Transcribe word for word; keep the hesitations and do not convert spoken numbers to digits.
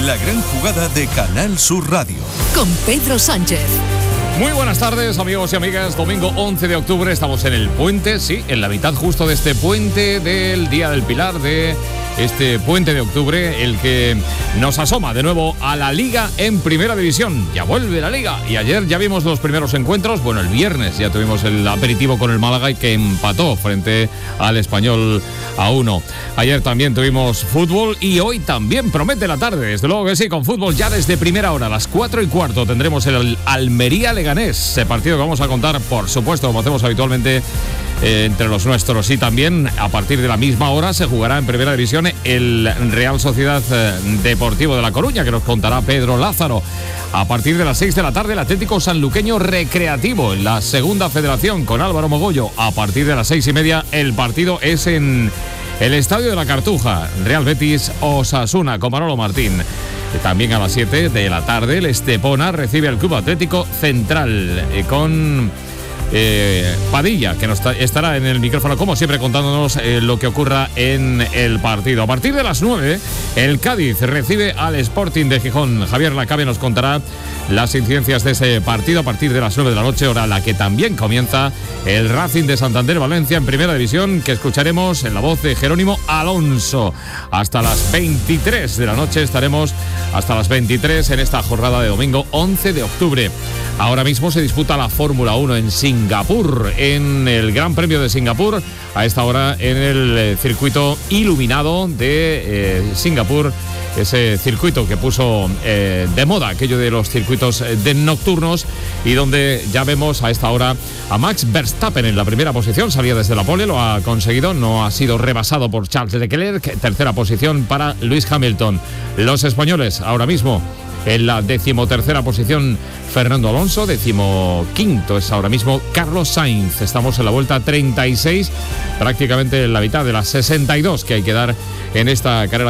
La gran jugada de Canal Sur Radio. Con Pedro Sánchez. Muy buenas tardes, amigos y amigas. Domingo once de octubre, estamos en el puente, sí, en la mitad justo de este puente del Día del Pilar, de este puente de octubre, el que nos asoma de nuevo a la Liga en Primera División. Ya vuelve la Liga y ayer ya vimos los primeros encuentros. Bueno, el viernes ya tuvimos el aperitivo con el Málaga y que empató frente al Español a uno. Ayer también tuvimos fútbol y hoy también promete la tarde, desde luego que sí, con fútbol ya desde primera hora, a las cuatro y cuarto tendremos el Almería-Leganés, ese partido que vamos a contar, por supuesto, como hacemos habitualmente, Eh, entre los nuestros. Y también a partir de la misma hora se jugará en Primera División el Real Sociedad eh, Deportivo de La Coruña, que nos contará Pedro Lázaro. A partir de las seis de la tarde el Atlético Sanluqueño Recreativo en la Segunda Federación con Álvaro Mogollo. A partir de las seis y media el partido es en el Estadio de la Cartuja, Real Betis Osasuna con Manolo Martín. También a las siete de la tarde el Estepona recibe al Club Atlético Central eh, con Eh, Padilla, que nos estará en el micrófono como siempre contándonos eh, lo que ocurra en el partido. A partir de las nueve el Cádiz recibe al Sporting de Gijón. Javier Lacabe nos contará las incidencias de ese partido a partir de las nueve de la noche, hora a la que también comienza el Racing de Santander Valencia en Primera División, que escucharemos en la voz de Jerónimo Alonso. Hasta las veintitrés de la noche estaremos hasta las veintitrés en esta jornada de domingo once de octubre. Ahora mismo se disputa la Fórmula uno en Singapur, en el Gran Premio de Singapur, a esta hora en el circuito iluminado de eh, Singapur, ese circuito que puso eh, de moda aquello de los circuitos de nocturnos, y donde ya vemos a esta hora a Max Verstappen en la primera posición. Salía desde la pole, lo ha conseguido, no ha sido rebasado por Charles Leclerc. Tercera posición para Lewis Hamilton. Los españoles ahora mismo en la decimotercera posición Fernando Alonso, decimoquinto es ahora mismo Carlos Sainz. Estamos en la vuelta treinta y seis, prácticamente en la mitad de las sesenta y dos que hay que dar en esta carrera